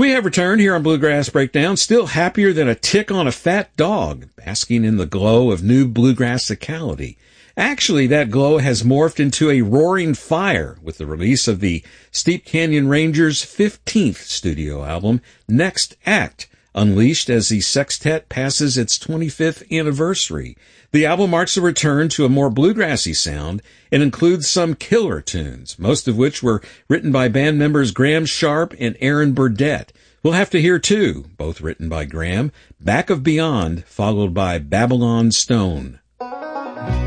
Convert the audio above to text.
We have returned here on Bluegrass Breakdown, still happier than a tick on a fat dog, basking in the glow of new bluegrassicality. Actually, that glow has morphed into a roaring fire with the release of the Steep Canyon Rangers' 15th studio album, Next Act, unleashed as the sextet passes its 25th anniversary. The album marks a return to a more bluegrassy sound and includes some killer tunes, most of which were written by band members Graham Sharp and Aaron Burdett. We'll have to hear two, both written by Graham, Back of Beyond, followed by Babylon Stone.